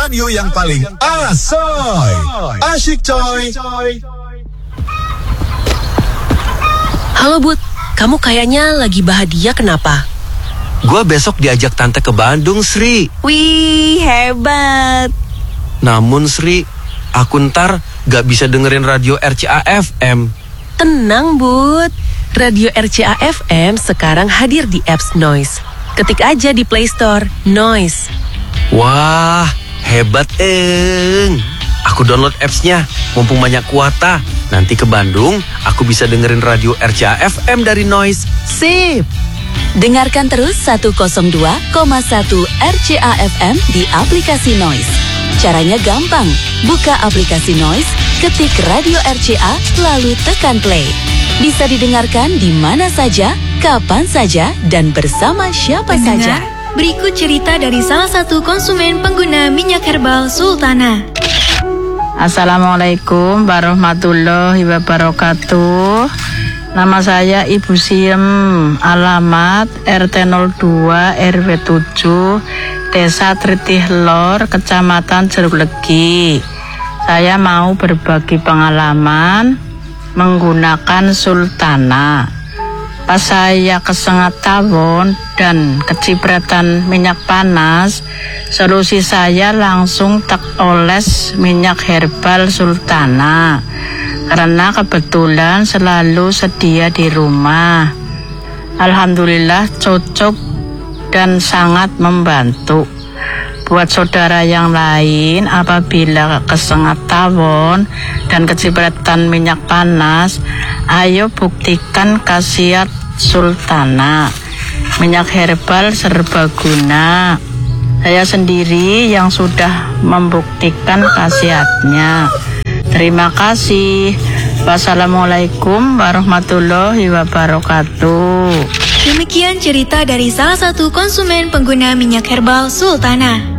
radio yang paling asoy. Asyik coy. Halo Bud, kamu kayaknya lagi bahagia kenapa? Gua besok diajak tante ke Bandung, Sri. Wih, hebat. Namun Sri, aku ntar gak bisa dengerin radio RCA FM. Tenang Bud, radio RCA FM sekarang hadir di apps Noise. Ketik aja di Play Store, Noise. Wah, hebat Eng. Aku download apps-nya, mumpung banyak kuota. Nanti ke Bandung, aku bisa dengerin radio RCA FM dari Noise. Sip. Dengarkan terus 102,1 RCA FM di aplikasi Noise. Caranya gampang, buka aplikasi Noise, ketik radio RCA, lalu tekan play. Bisa didengarkan di mana saja, kapan saja, dan bersama siapa saja. Berikut cerita dari salah satu konsumen pengguna minyak herbal Sultana. Assalamualaikum warahmatullahi wabarakatuh. Nama saya Ibu Siem, alamat RT 02 RW 7, Desa Tritih Lor, Kecamatan Jeruk Legi. Saya mau berbagi pengalaman menggunakan Sultana. Pas saya kesengat tawon dan kecipratan minyak panas, solusi saya langsung tak oles minyak herbal Sultana. Karena kebetulan selalu sedia di rumah. Alhamdulillah cocok dan sangat membantu. Buat saudara yang lain, apabila kesengat tawon dan kecipratan minyak panas, ayo buktikan khasiat Sultana. Minyak herbal serbaguna. Saya sendiri yang sudah membuktikan khasiatnya. Terima kasih. Wassalamualaikum warahmatullahi wabarakatuh. Demikian cerita dari salah satu konsumen pengguna minyak herbal Sultana.